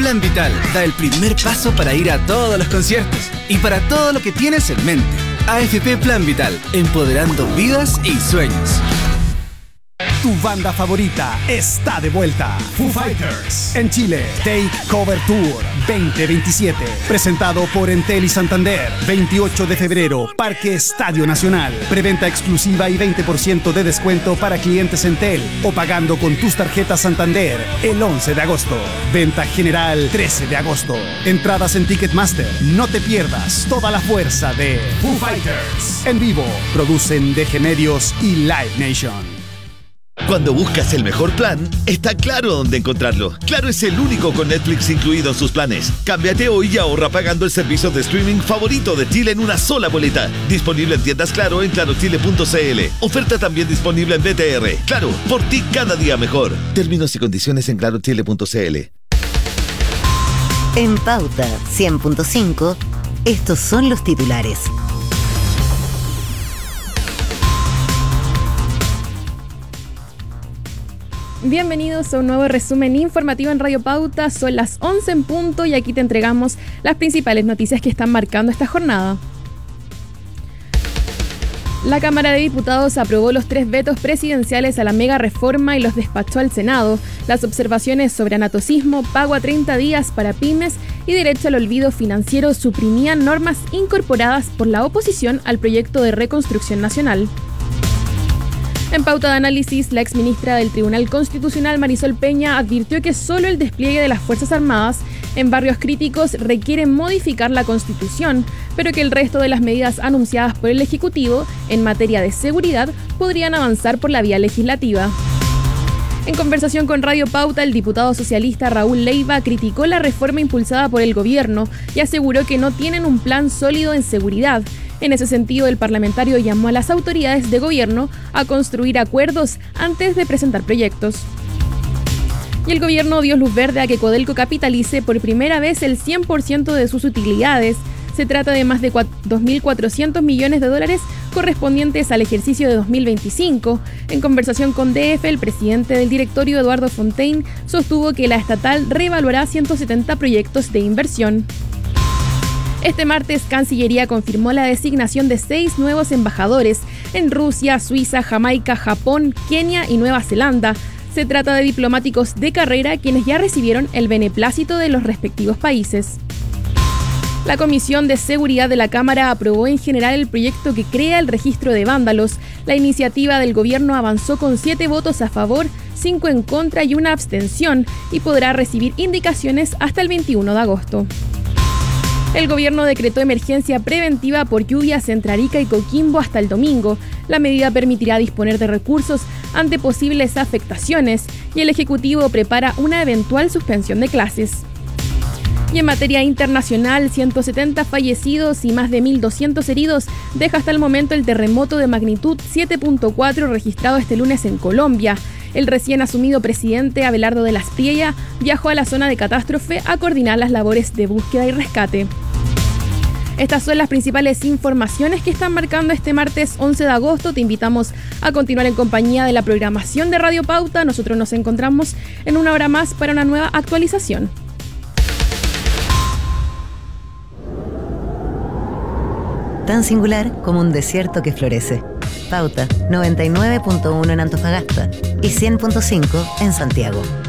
Plan Vital da el primer paso para ir a todos los conciertos y para todo lo que tienes en mente. AFP Plan Vital, empoderando vidas y sueños. Tu banda favorita está de vuelta. Foo Fighters en Chile. Take Cover Tour 2027. Presentado por Entel y Santander. 28 de febrero, Parque Estadio Nacional. Preventa exclusiva y 20% de descuento para clientes Entel o pagando con tus tarjetas Santander el 11 de agosto. Venta general 13 de agosto. Entradas en Ticketmaster. No te pierdas toda la fuerza de Foo Fighters. En vivo, producen DG Medios y Live Nation. Cuando buscas el mejor plan, está Claro dónde encontrarlo. Claro es el único con Netflix incluido en sus planes. Cámbiate hoy y ahorra pagando el servicio de streaming favorito de Chile en una sola boleta. Disponible en tiendas Claro en clarochile.cl. Oferta también disponible en BTR. Claro, por ti cada día mejor. Términos y condiciones en clarochile.cl. En Pauta 100.5, estos son los titulares. Bienvenidos a un nuevo resumen informativo en Radio Pauta. Son las 11 en punto y aquí te entregamos las principales noticias que están marcando esta jornada. La Cámara de Diputados aprobó los 3 vetos presidenciales a la mega reforma y los despachó al Senado. Las observaciones sobre anatocismo, pago a 30 días para pymes y derecho al olvido financiero suprimían normas incorporadas por la oposición al proyecto de reconstrucción nacional. En pauta de análisis, la exministra del Tribunal Constitucional, Marisol Peña, advirtió que solo el despliegue de las Fuerzas Armadas en barrios críticos requiere modificar la Constitución, pero que el resto de las medidas anunciadas por el Ejecutivo en materia de seguridad podrían avanzar por la vía legislativa. En conversación con Radio Pauta, el diputado socialista Raúl Leiva criticó la reforma impulsada por el gobierno y aseguró que no tienen un plan sólido en seguridad. En ese sentido, el parlamentario llamó a las autoridades de gobierno a construir acuerdos antes de presentar proyectos. Y el gobierno dio luz verde a que Codelco capitalice por primera vez el 100% de sus utilidades. Se trata de más de 2.400 millones de dólares correspondientes al ejercicio de 2025. En conversación con DF, el presidente del directorio, Eduardo Fontaine, sostuvo que la estatal reevaluará 170 proyectos de inversión. Este martes, Cancillería confirmó la designación de 6 nuevos embajadores en Rusia, Suiza, Jamaica, Japón, Kenia y Nueva Zelanda. Se trata de diplomáticos de carrera quienes ya recibieron el beneplácito de los respectivos países. La Comisión de Seguridad de la Cámara aprobó en general el proyecto que crea el registro de vándalos. La iniciativa del gobierno avanzó con 7 votos a favor, 5 en contra y 1 abstención y podrá recibir indicaciones hasta el 21 de agosto. El gobierno decretó emergencia preventiva por lluvias entre Arica y Coquimbo hasta el domingo. La medida permitirá disponer de recursos ante posibles afectaciones y el Ejecutivo prepara una eventual suspensión de clases. Y en materia internacional, 170 fallecidos y más de 1.200 heridos deja hasta el momento el terremoto de magnitud 7.4 registrado este lunes en Colombia. El recién asumido presidente Abelardo de la Espriella viajó a la zona de catástrofe a coordinar las labores de búsqueda y rescate. Estas son las principales informaciones que están marcando este martes 11 de agosto. Te invitamos a continuar en compañía de la programación de Radio Pauta. Nosotros nos encontramos en una hora más para una nueva actualización. Tan singular como un desierto que florece. Pauta 99.1 en Antofagasta y 100.5 en Santiago.